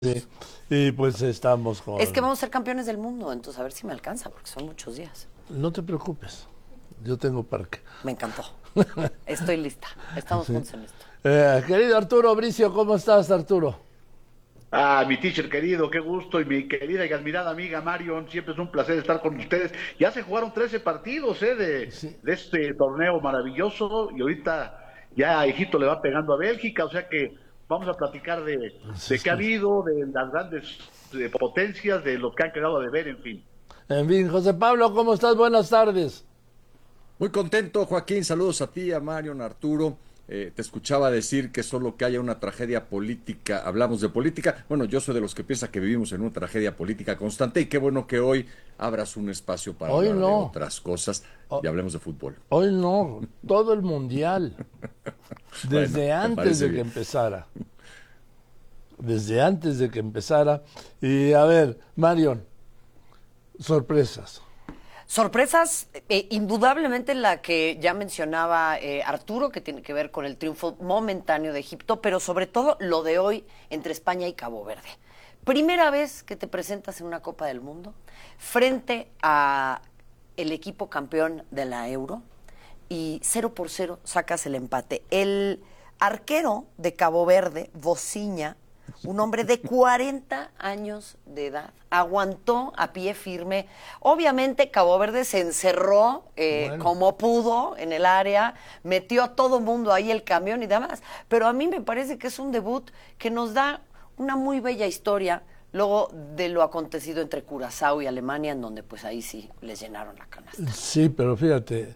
Sí, y pues estamos con... Es que vamos a ser campeones del mundo, entonces a ver si me alcanza, porque son muchos días. No te preocupes, yo tengo parque. Me encantó. Estoy lista. Estamos Sí. juntos en esto. Querido Arturo Bricio, ¿cómo estás, Arturo? Mi teacher querido, qué gusto, y mi querida y admirada amiga Marion, siempre es un placer estar con ustedes. Ya se jugaron 13 partidos Sí, de este torneo maravilloso, y ahorita ya Egipto le va pegando a Bélgica, o sea que vamos a platicar sí, de qué ha sí. habido, de las grandes potencias, de los que han quedado a deber, en fin. En fin, José Pablo, ¿cómo estás? Buenas tardes. Muy contento, Joaquín. Saludos a ti, a Marion, a Arturo. Te escuchaba decir que solo que haya una tragedia política, hablamos de política. Bueno, yo soy de los que piensa que vivimos en una tragedia política constante y qué bueno que hoy abras un espacio para Hoy hablar de no, otras cosas y hablemos de fútbol. hoy no, todo el mundial, Bueno, desde me antes parece de que bien. empezara, desde antes de que empezara. Y a ver, Marion, sorpresas. Sorpresas, indudablemente la que ya mencionaba Arturo, que tiene que ver con el triunfo momentáneo de Egipto, pero sobre todo lo de hoy entre España y Cabo Verde. Primera vez que te presentas en una Copa del Mundo frente a el equipo campeón de la Euro y 0-0 sacas el empate. El arquero de Cabo Verde, Vociña, un hombre de 40 años de edad, aguantó a pie firme. Obviamente Cabo Verde se encerró Bueno, como pudo en el área, metió a todo mundo ahí el camión y demás. Pero a mí me parece que es un debut que nos da una muy bella historia luego de lo acontecido entre Curazao y Alemania, en donde pues ahí sí les llenaron la canasta. sí, pero fíjate,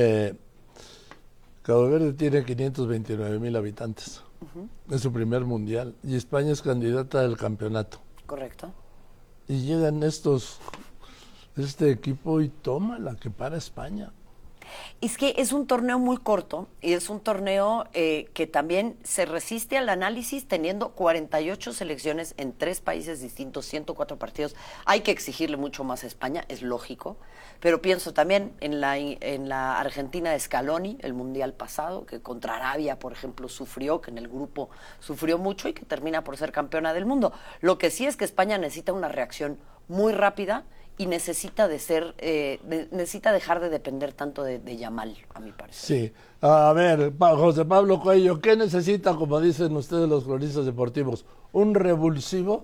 Cabo Verde tiene 529,000 habitantes. Es su primer mundial y España es candidata al campeonato. ¿Correcto? Y llegan este equipo y toma la que para España. Es que es un torneo muy corto y es un torneo que también se resiste al análisis teniendo 48 selecciones en 3 países distintos, 104 partidos. Hay que exigirle mucho más a España, es lógico, pero pienso también en la Argentina de Scaloni, el Mundial pasado, que contra Arabia, por ejemplo, sufrió, que en el grupo sufrió mucho y que termina por ser campeona del mundo. Lo que sí es que España necesita una reacción muy rápida y necesita necesita dejar de depender tanto de Yamal, a mi parecer. Sí. A ver, José Pablo Coello, ¿qué necesita, como dicen ustedes los cronistas deportivos? ¿Un revulsivo?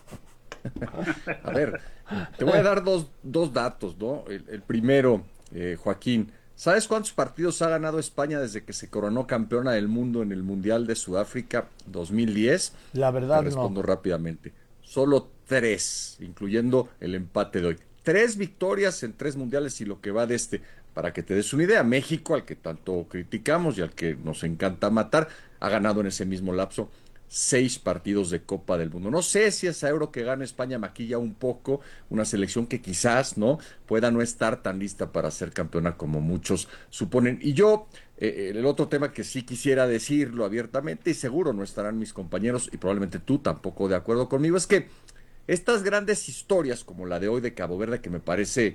A ver, te voy a dar dos datos, ¿no? El primero, Joaquín, ¿sabes cuántos partidos ha ganado España desde que se coronó campeona del mundo en el Mundial de Sudáfrica 2010? La Te verdad no. respondo rápidamente. Solo tres, incluyendo el empate de hoy. Tres victorias en tres mundiales y lo que va de este. Para que te des una idea, México, al que tanto criticamos y al que nos encanta matar, ha ganado en ese mismo lapso 6 partidos de Copa del Mundo. No sé si esa Euro que gana España maquilla un poco una selección que quizás no pueda no estar tan lista para ser campeona como muchos suponen. Y yo, el otro tema que sí quisiera decirlo abiertamente y seguro no estarán mis compañeros y probablemente tú tampoco de acuerdo conmigo, es que estas grandes historias como la de hoy de Cabo Verde, que me parece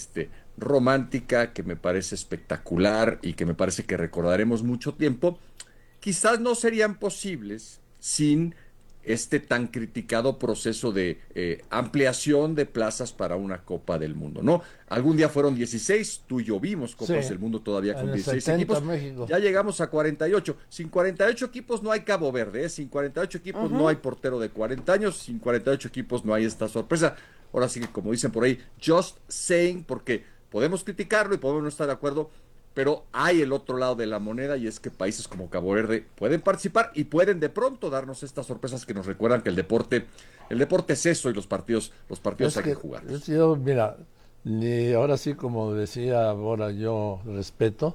romántica, que me parece espectacular y que me parece que recordaremos mucho tiempo, quizás no serían posibles sin este tan criticado proceso de ampliación de plazas para una Copa del Mundo, ¿no? Algún día fueron 16, tú y yo vimos Sí, Copas del Mundo todavía en con el 16 70 equipos, México. ya llegamos a 48. Sin 48 equipos no hay Cabo Verde, ¿eh? Sin 48 equipos no hay portero de 40 años, sin 48 equipos no hay esta sorpresa. Ahora sí que como dicen por ahí, just saying, porque podemos criticarlo y podemos no estar de acuerdo, pero hay el otro lado de la moneda y es que países como Cabo Verde pueden participar y pueden de pronto darnos estas sorpresas que nos recuerdan que el deporte es eso y los partidos Es hay que que jugarlos. yo, mira, ni ahora sí, como decía ahora, yo respeto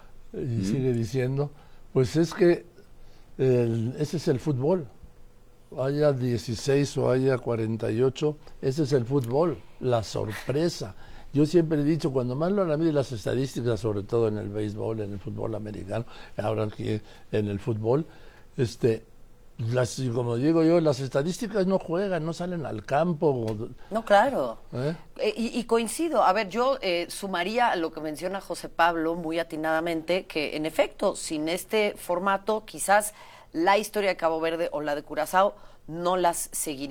y sigue diciendo, pues es que ese es el fútbol. Haya 16 o haya 48, ese es el fútbol, la sorpresa. Yo siempre he dicho, cuando más lo han habido las estadísticas, sobre todo en el béisbol, en el fútbol americano, ahora aquí en el fútbol, este, como digo yo, las estadísticas no juegan, no salen al campo. No, claro. ¿Eh? Y coincido. A ver, yo sumaría a lo que menciona José Pablo muy atinadamente, que en efecto, sin este formato, quizás la historia de Cabo Verde o la de Curazao no las seguiría